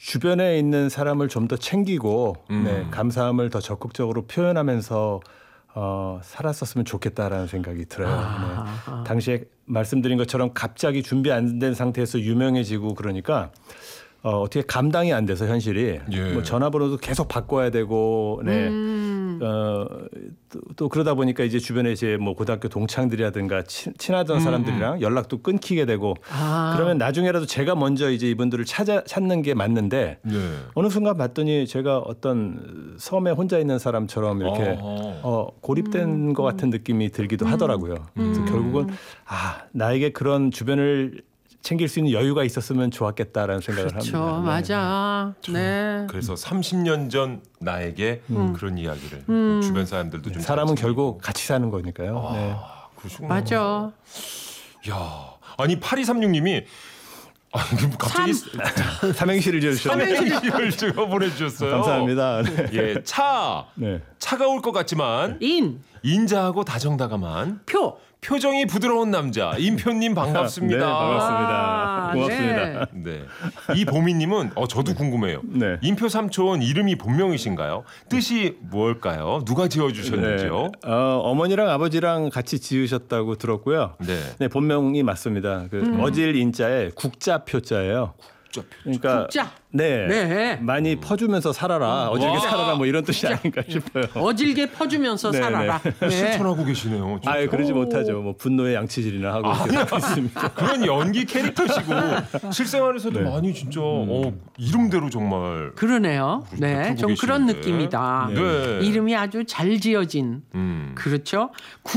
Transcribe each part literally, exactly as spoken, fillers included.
주변에 있는 사람을 좀 더 챙기고 음. 네, 감사함을 더 적극적으로 표현하면서 어, 살았었으면 좋겠다라는 생각이 들어요. 아, 네. 아. 당시에 말씀드린 것처럼 갑자기 준비 안 된 상태에서 유명해지고 그러니까 어, 어떻게 감당이 안 돼서 현실이 예. 뭐 전화번호도 계속 바꿔야 되고 네. 음. 어, 또, 또 그러다 보니까 이제 주변에 이제 뭐 고등학교 동창들이라든가 친, 친하던 음, 사람들이랑 연락도 끊기게 되고 아. 그러면 나중에라도 제가 먼저 이제 이분들을 찾아 찾는 게 맞는데 네. 어느 순간 봤더니 제가 어떤 섬에 혼자 있는 사람처럼 이렇게 어. 어, 고립된 것 같은 느낌이 들기도 하더라고요. 그래서 음. 결국은 아 나에게 그런 주변을 챙길 수 있는 여유가 있었으면 좋았겠다라는 생각을 그렇죠. 합니다. 네. 맞아. 네. 그래서 삼십 년 전 나에게 그런 이야기를 음. 주변 사람들도 좀 사람은 잘 결국 같이 사는 거니까요. 챙기고. 네. 아, 그러시구나. 맞아. 야, 아니 팔이삼육님이 아, 갑자기 삼행시를 지어주셨네요. 삼행시를 제가 보내주셨어요. 감사합니다. 네. 예, 차 네. 차가울 것 같지만 인, 인자하고 다정다감한 표. 표정이 부드러운 남자 임표님 반갑습니다. 네, 반갑습니다. 아, 고맙습니다. 네. 네. 이 보미님은 어 저도 궁금해요. 네. 임표 삼촌 이름이 본명이신가요? 뜻이 뭘까요? 누가 지어주셨는지요? 네. 어, 어머니랑 아버지랑 같이 지으셨다고 들었고요. 네. 네, 본명이 맞습니다. 그 음. 어질 인자에 국자표자예요. 국자 그러니까 국자. 네. 네. 많이 퍼주면서 살아라. 어질게 와. 살아라. 뭐 이런 뜻이 아닌가 싶어요. 어질게 퍼주면서 네, 살아라. 네. 실천하고 계시네요. 진짜. 아, 그러지 못하죠. 뭐 분노의 양치질이나 하고 이렇게 살고 있습니다. 그런 연기 캐릭터시고 실생활에서도 네. 많이 진짜 어, 이름대로 정말 그러네요. 네, 베풀고 좀 그런 계시는데. 느낌이다. 네. 이름이 아주 잘 지어진. 음. 그렇죠.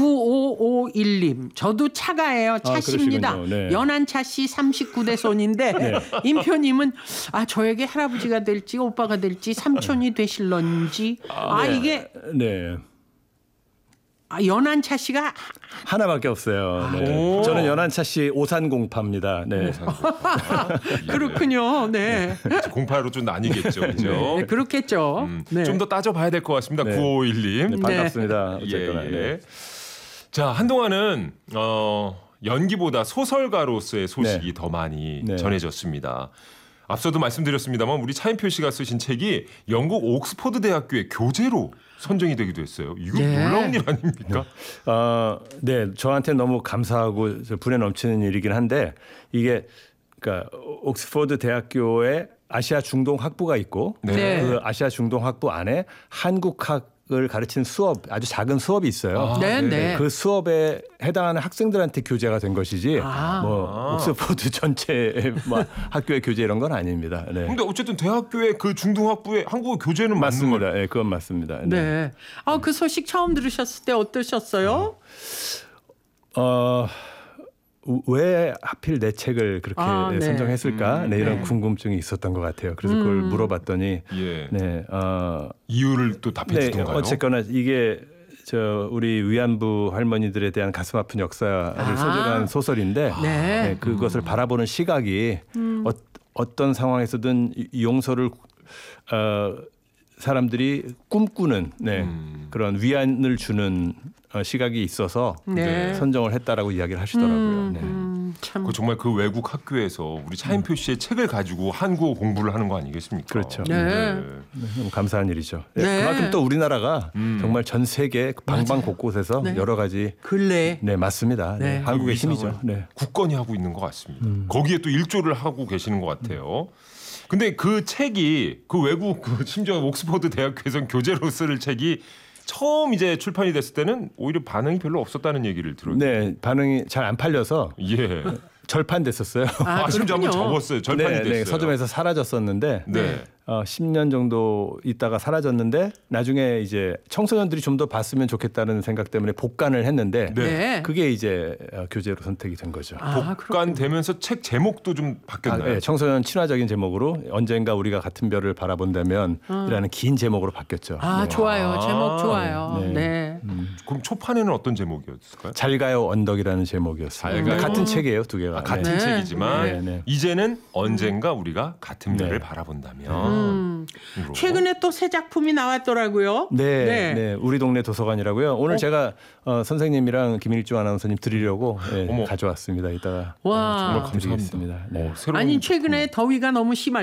구오오일님. 저도 차가예요. 차씨입니다. 그러시군요. 네. 연한차 씨 삼십구 대 손인데 임표님은 아 저에게 할아버지가 될지 오빠가 될지 삼촌이 되실런지. 아, 네. 이게 네. 아, 연한차 씨가 하나밖에 없어요. 네. 오. 저는 연한차 씨 오산공파입니다. 네. 그렇군요. 네. 공파로 좀 나뉘겠죠. 그죠? 네, 그렇겠죠. 음, 네. 좀 더 따져봐야 될 것 같습니다. 네. 구오일님. 네, 반갑습니다. 예, 어쨌거나. 예. 네. 자, 한동안은 어, 연기보다 소설가로서의 소식이 네. 더 많이 네. 전해졌습니다. 앞서도 말씀드렸습니다만 우리 차인표 씨가 쓰신 책이 영국 옥스퍼드 대학교의 교재로 선정이 되기도 했어요. 이거 네. 놀라운 일 아닙니까? 어, 네, 저한테 너무 감사하고 불에 넘치는 일이긴 한데 이게 그러니까 옥스퍼드 대학교에 아시아 중동 학부가 있고 네. 그 아시아 중동 학부 안에 한국학을 가르치는 수업 아주 작은 수업이 있어요. 아, 네, 네네. 네. 그 수업에 해당하는 학생들한테 교재가 된 것이지 아. 뭐 아. 옥스퍼드 전체 뭐 학교의 교재 이런 건 아닙니다. 네. 근데 어쨌든 대학교의 그 중등학부의 한국어 교재는 맞는 맞습니다. 거예요. 네, 그건 맞습니다. 네. 네. 아, 그 소식 처음 들으셨을 때 어떠셨어요? 어, 왜 하필 내 책을 그렇게 아, 네. 선정했을까? 음, 네, 이런 네. 궁금증이 있었던 것 같아요. 그래서 그걸 음. 물어봤더니 예. 네, 어, 이유를 또 답해 네, 주던가요? 어쨌거나 이게 저 우리 위안부 할머니들에 대한 가슴 아픈 역사를 아. 소재한 소설인데 네. 네, 그것을 바라보는 시각이 어, 어떤 상황에서든 이 용서를 어, 사람들이 꿈꾸는 네, 음. 그런 위안을 주는 어, 시각이 있어서 네. 선정을 했다라고 이야기를 하시더라고요. 음, 네. 음, 참. 그 정말 그 외국 학교에서 우리 차인표 씨의 책을 가지고 한국어 공부를 하는 거 아니겠습니까? 그렇죠. 네. 네, 너무 감사한 일이죠. 네, 네. 그만큼 또 우리나라가 음. 정말 전 세계 방방 곳곳에서 네. 여러 가지 근래. 네 맞습니다. 네, 네. 한국의 그 위상을 힘이죠. 네. 굳건히 하고 있는 것 같습니다. 음. 거기에 또 일조를 하고 계시는 것 같아요. 근데 그 책이 그 외국 그 심지어 옥스퍼드 대학교에서 교재로 쓸 책이 처음 이제 출판이 됐을 때는 오히려 반응이 별로 없었다는 얘기를 들어요. 네, 반응이 잘 안 팔려서 예. 절판됐었어요. 아, 아, 심지어 한번 그렇군요. 접었어요. 절판이 네, 됐어요. 네, 서점에서 사라졌었는데 네. 어, 십 년 정도 있다가 사라졌는데 나중에 이제 청소년들이 좀 더 봤으면 좋겠다는 생각 때문에 복간을 했는데 네. 네. 그게 이제 어, 교재로 선택이 된 거죠. 아, 복간되면서 책 제목도 좀 아, 바뀌었나요? 네, 청소년 친화적인 제목으로 언젠가 우리가 같은 별을 바라본다면 이라는 긴 제목으로 바뀌었죠. 아, 네. 좋아요. 아, 제목 좋아요. 네. 네. 그럼 초판에는 어떤 제목이었을까요? 잘 가요 언덕이라는 제목이었어요. 잘 가요. 같은 책이에요, 두 개가. 아, 같은 네. 책이지만 네, 네. 이제는 언젠가 우리가 같은 별을 네. 바라본다면 음. 으로. 최근에 또 새 작품이 나왔더라고요. 네, 네. 네, 우리 동네 도서관이라고요. 오늘 어? 제가 어, 선생님이랑 김일주 아나운서님 드리려고 네, 어머. 가져왔습니다. 이따가 와. 정말 감사합니다. 드리겠습니다. 네. 어, 새로운 아니 최근에 더위가 너무 심할